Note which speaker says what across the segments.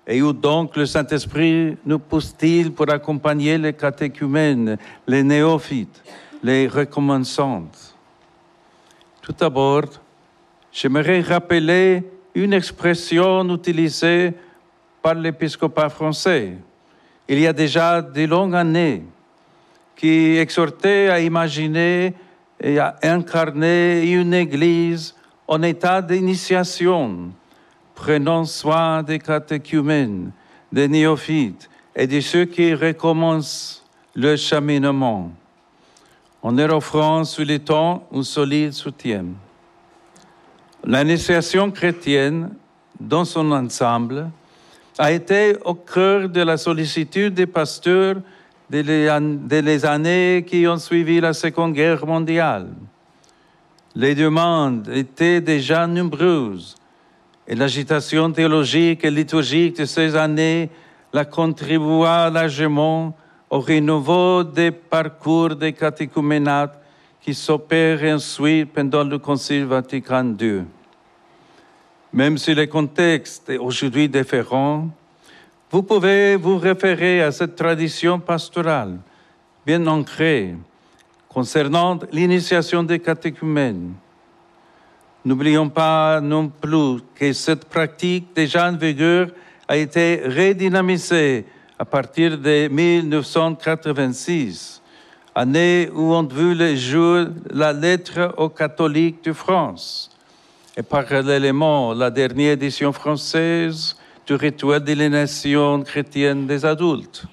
Speaker 1: Et où donc le Saint-Esprit nous pousse-t-il pour accompagner les catéchumènes, les néophytes, les recommençantes? Tout d'abord, j'aimerais rappeler une expression utilisée par l'épiscopat français il y a déjà de longues années, qui exhortait à imaginer et à incarner une Église en état d'initiation, prenant soin des catéchumènes, des néophytes et de ceux qui recommencent le cheminement, en leur offrant sous les temps un solide soutien. L'initiation chrétienne, dans son ensemble, a été au cœur de la sollicitude des pasteurs des années qui ont suivi la Seconde Guerre mondiale. Les demandes étaient déjà nombreuses et l'agitation théologique et liturgique de ces années la contribua largement au renouveau des parcours des catéchuménates qui s'opèrent ensuite pendant le Concile Vatican II. Même si le contexte est aujourd'hui différent, vous pouvez vous référer à cette tradition pastorale bien ancrée concernant l'initiation des catéchumènes. N'oublions pas non plus que cette pratique déjà en vigueur a été redynamisée à partir de 1986, année où ont vu le jour la lettre aux catholiques de France et parallèlement la dernière édition française du rituel de l'initiation chrétienne des adultes.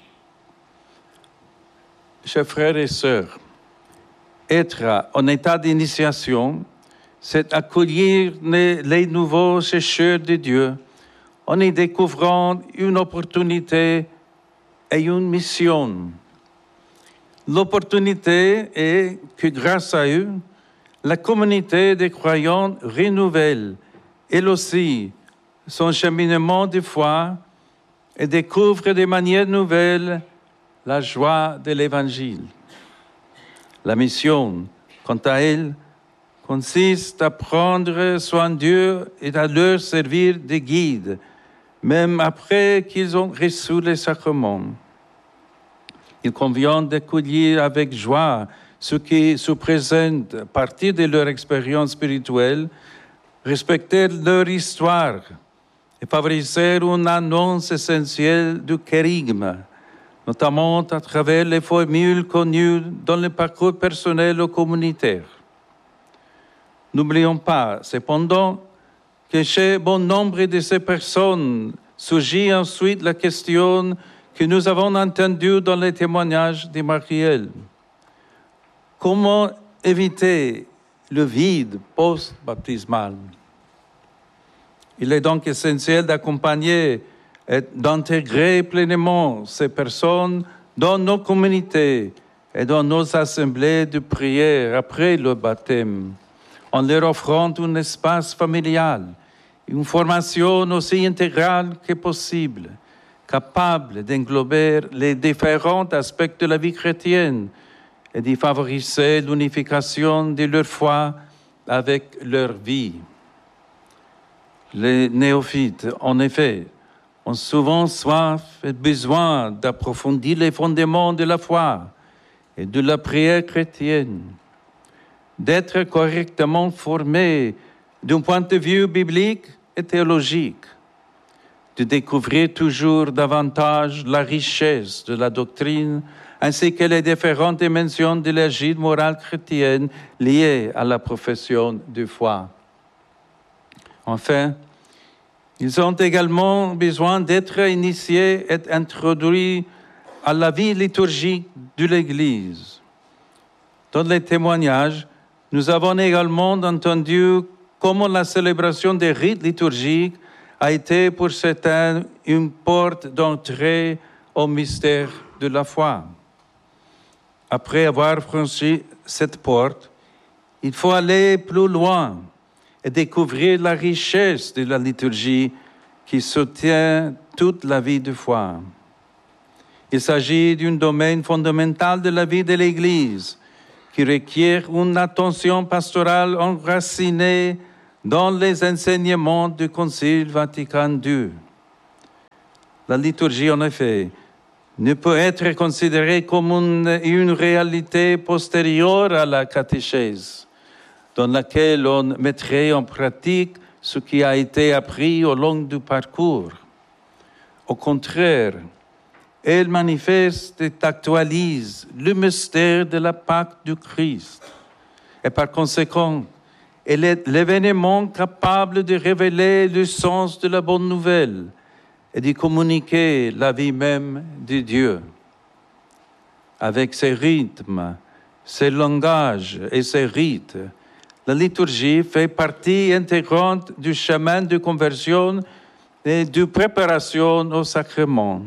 Speaker 1: Chers frères et sœurs, être en état d'initiation, c'est accueillir les nouveaux chercheurs de Dieu en y découvrant une opportunité et une mission. L'opportunité est que grâce à eux, la communauté des croyants renouvelle, elle aussi, son cheminement de foi et découvre de manière nouvelle la joie de l'Évangile. La mission, quant à elle, consiste à prendre soin d'eux et à leur servir de guide, même après qu'ils ont reçu les sacrements. Il convient d'accueillir avec joie ceux qui se présentent à partir de leur expérience spirituelle, respecter leur histoire et favoriser une annonce essentielle du kérygme, notamment à travers les formules connues dans le parcours personnel ou communautaire. N'oublions pas, cependant, que chez bon nombre de ces personnes surgit ensuite la question que nous avons entendue dans les témoignages de Marielle. Comment éviter le vide post-baptismal? Il est donc essentiel d'accompagner et d'intégrer pleinement ces personnes dans nos communautés et dans nos assemblées de prière après le baptême, en leur offrant un espace familial, une formation aussi intégrale que possible, capable d'englober les différents aspects de la vie chrétienne et d'y favoriser l'unification de leur foi avec leur vie. Les néophytes, en effet, ont souvent soif et besoin d'approfondir les fondements de la foi et de la prière chrétienne, d'être correctement formés d'un point de vue biblique et théologique, de découvrir toujours davantage la richesse de la doctrine ainsi que les différentes dimensions de la vie morale chrétienne liées à la profession de foi. Enfin, ils ont également besoin d'être initiés et introduits à la vie liturgique de l'Église. Dans les témoignages, nous avons également entendu comment la célébration des rites liturgiques a été pour certains une porte d'entrée au mystère de la foi. Après avoir franchi cette porte, il faut aller plus loin et découvrir la richesse de la liturgie qui soutient toute la vie de foi. Il s'agit d'un domaine fondamental de la vie de l'Église qui requiert une attention pastorale enracinée dans les enseignements du Concile Vatican II. La liturgie, en effet, ne peut être considérée comme une réalité postérieure à la catéchèse, dans laquelle on mettrait en pratique ce qui a été appris au long du parcours. Au contraire, elle manifeste et actualise le mystère de la Pâque du Christ. Et par conséquent, elle est l'événement capable de révéler le sens de la bonne nouvelle et de communiquer la vie même de Dieu. Avec ses rythmes, ses langages et ses rites, la liturgie fait partie intégrante du chemin de conversion et de préparation au sacrement.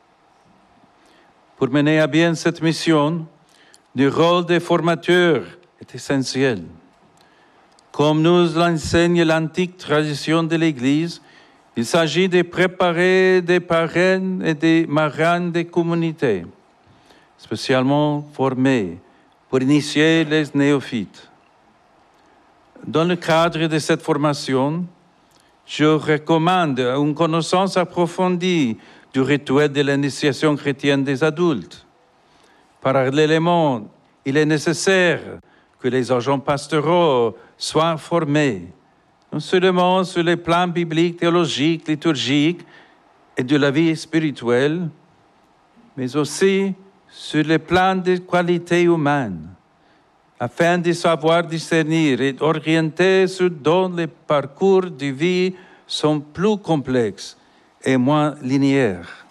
Speaker 1: Pour mener à bien cette mission, le rôle des formateurs est essentiel. Comme nous l'enseigne l'antique tradition de l'Église, il s'agit de préparer des parrains et des marraines des communautés, spécialement formés pour initier les néophytes. Dans le cadre de cette formation, je recommande une connaissance approfondie du rituel de l'initiation chrétienne des adultes. Parallèlement, il est nécessaire que les agents pastoraux soient formés, non seulement sur les plans bibliques, théologiques, liturgiques et de la vie spirituelle, mais aussi sur les plans des qualités humaines, afin de savoir discernir et orienter ceux dont les parcours de vie sont plus complexes et moins linéaires.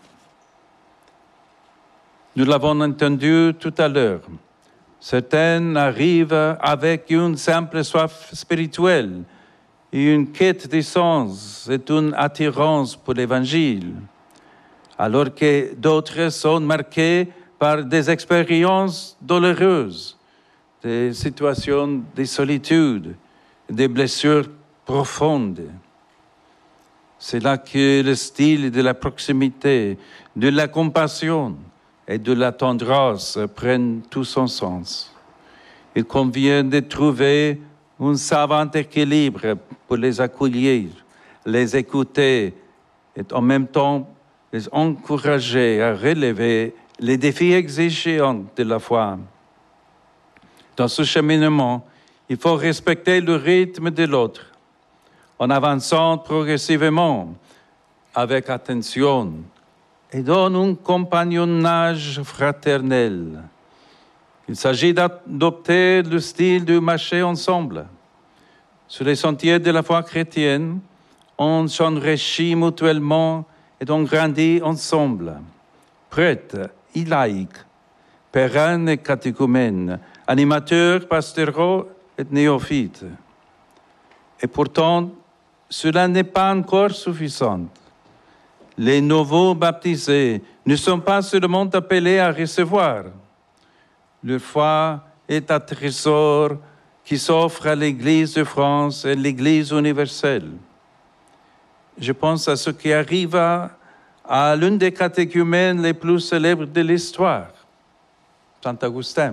Speaker 1: Nous l'avons entendu tout à l'heure. Certains arrivent avec une simple soif spirituelle et une quête de sens et une attirance pour l'Évangile, alors que d'autres sont marqués par des expériences douloureuses, des situations de solitude, des blessures profondes. C'est là que le style de la proximité, de la compassion et de la tendresse prennent tout son sens. Il convient de trouver un savant équilibre pour les accueillir, les écouter et en même temps les encourager à relever les défis exigeants de la foi. Dans ce cheminement, il faut respecter le rythme de l'autre, en avançant progressivement, avec attention, et dans un compagnonnage fraternel. Il s'agit d'adopter le style de marcher ensemble. Sur les sentiers de la foi chrétienne, on s'enrichit mutuellement et on grandit ensemble. Prêtres et laïcs, pèlerins et catéchumènes, animateurs, pastoraux et néophytes. Et pourtant, cela n'est pas encore suffisant. Les nouveaux baptisés ne sont pas seulement appelés à recevoir. Leur foi est un trésor qui s'offre à l'Église de France et l'Église universelle. Je pense à ce qui arrive à l'une des catéchumènes les plus célèbres de l'histoire, Saint Augustin.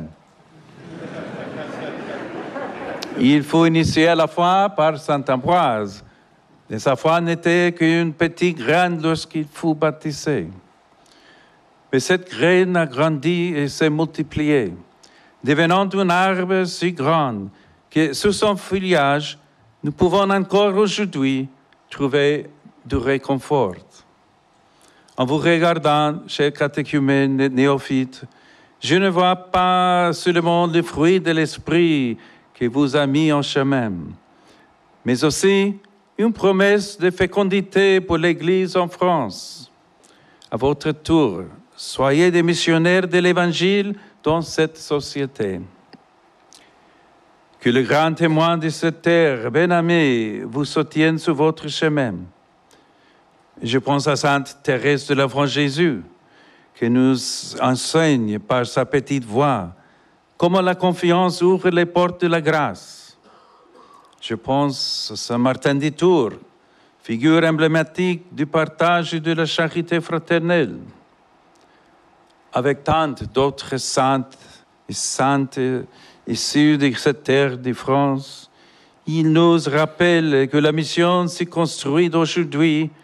Speaker 1: Il faut initier la foi par Saint Ambroise. Et sa foi n'était qu'une petite graine lorsqu'il fut baptisé. Mais cette graine a grandi et s'est multipliée, devenant un arbre si grand que sous son feuillage, nous pouvons encore aujourd'hui trouver du réconfort. En vous regardant, chers catéchumènes et néophytes, je ne vois pas seulement le fruit de l'esprit qui vous a mis en chemin, mais aussi une promesse de fécondité pour l'Église en France. À votre tour, soyez des missionnaires de l'Évangile dans cette société. Que le grand témoin de cette terre, bien-aimé, vous soutienne sur votre chemin. Je pense à Sainte Thérèse de l'Enfant Jésus, qui nous enseigne par sa petite voix comment la confiance ouvre les portes de la grâce. Je pense à Saint Martin de Tours, figure emblématique du partage et de la charité fraternelle. Avec tant d'autres saintes et saintes issus de cette terre de France, il nous rappelle que la mission se construit aujourd'hui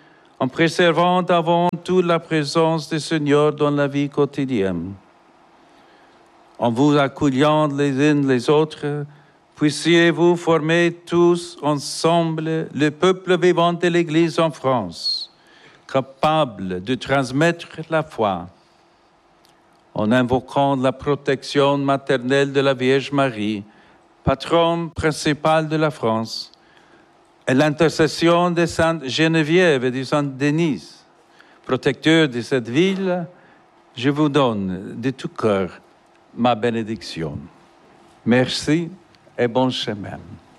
Speaker 1: en préservant avant tout la présence du Seigneur dans la vie quotidienne. En vous accueillant les uns les autres, puissiez-vous former tous ensemble le peuple vivant de l'Église en France, capable de transmettre la foi, en invoquant la protection maternelle de la Vierge Marie, patronne principale de la France, et l'intercession de Sainte Geneviève et de Sainte Denise, protecteur de cette ville, je vous donne de tout cœur ma bénédiction. Merci et bon chemin.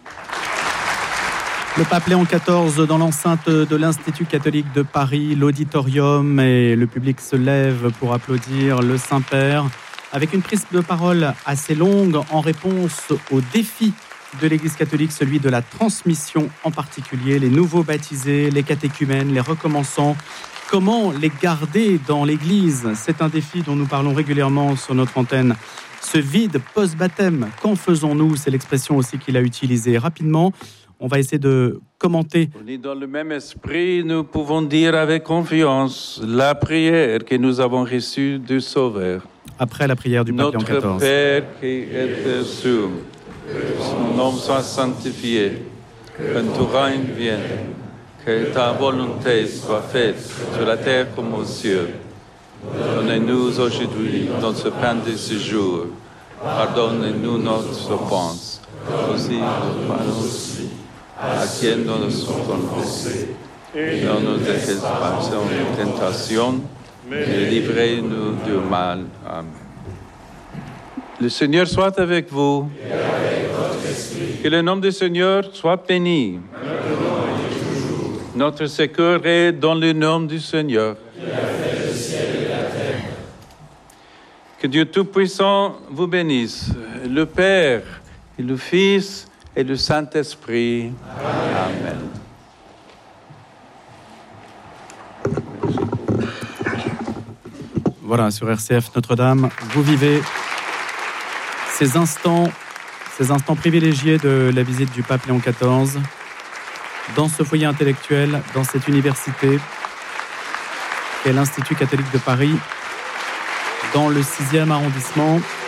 Speaker 2: Le pape Léon XIV dans l'enceinte de l'Institut catholique de Paris, l'auditorium et le public se lève pour applaudir le Saint-Père avec une prise de parole assez longue en réponse au défi de l'Église catholique, celui de la transmission en particulier, les nouveaux baptisés, les catéchumènes, les recommençants. Comment les garder dans l'Église ? C'est un défi dont nous parlons régulièrement sur notre antenne. Ce vide post-baptême, qu'en faisons-nous ? C'est l'expression aussi qu'il a utilisée rapidement. On va essayer de commenter.
Speaker 1: Dans le même esprit, nous pouvons dire avec confiance la prière que nous avons reçue du Sauveur.
Speaker 2: Après la prière du pape Léon XIV.
Speaker 1: Notre Père qui es aux cieux, que son nom soit sanctifié, que ton règne vienne, que ta volonté soit faite sur la terre comme aux cieux. Donnez-nous aujourd'hui notre pain de ce jour. Pardonnez-nous notre offense, aussi nous pardonnons à qui nous sommes offensés. Et non nous laissez pas en tentation, mais livrez-nous du mal. Amen. Le Seigneur soit avec vous. Et avec votre esprit. Que le nom du Seigneur soit béni. Notre secours est dans le nom du Seigneur. Qui a fait le ciel et la terre. Que Dieu Tout-Puissant vous bénisse, le Père et le Fils et le Saint-Esprit. Amen.
Speaker 2: Voilà, sur RCF Notre-Dame, vous vivez ces instants privilégiés de la visite du pape Léon XIV dans ce foyer intellectuel, dans cette université qu'est l'Institut catholique de Paris, dans le 6e arrondissement.